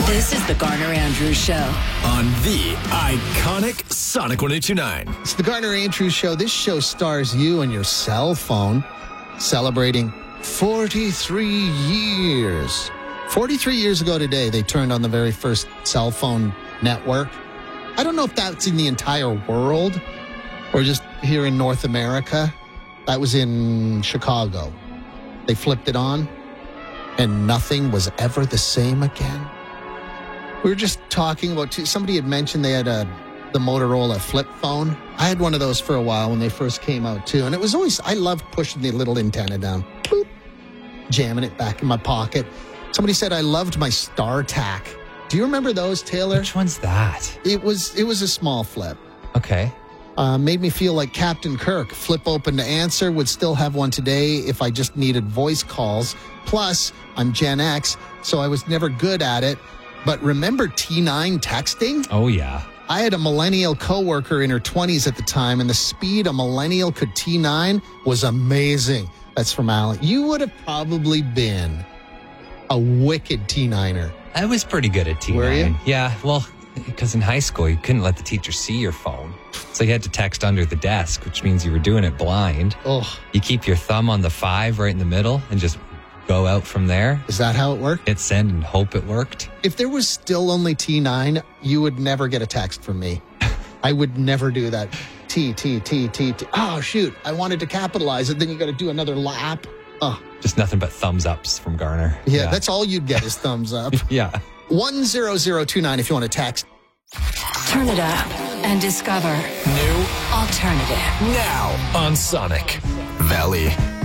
This is the Garner Andrews Show on the iconic Sonic 102.9. It's the Garner Andrews Show. This show stars you and your cell phone celebrating 43 years. 43 years ago today, they turned on the very first cell phone network. I don't know if that's in the entire world or just here in North America. That was in Chicago. They flipped it on, and nothing was ever the same again. We were just talking about, somebody had mentioned they had the Motorola flip phone. I had one of those for a while when they first came out too. And it was always, I loved pushing the little antenna down, boop, jamming it back in my pocket. Somebody said I loved my StarTAC. Do you remember those, Taylor? Which one's that? It was a small flip. Okay. Made me feel like Captain Kirk. Flip open to answer. Would still have one today if I just needed voice calls. Plus, I'm Gen X, so I was never good at it. But remember T9 texting? Oh, yeah. I had a millennial coworker in her 20s at the time, and the speed a millennial could T9 was amazing. That's from Alan. You would have probably been a wicked T9er. I was pretty good at T9. Were you? Yeah, well, because in high school, you couldn't let the teacher see your phone. So you had to text under the desk, which means you were doing it blind. Oh, You keep your thumb on the 5 right in the middle and just go out from there. is that how it worked? Hit send and hope it worked. If there was still only T9, you would never get a text from me. I would never do that. T. Oh, shoot. I wanted to capitalize it. Then you got to do another lap. Oh, Just nothing but thumbs ups from Garner. yeah, that's all you'd get is thumbs up. Yeah. 10029 if you want to text. Turn it up and discover New alternative. now on Sonic Valley.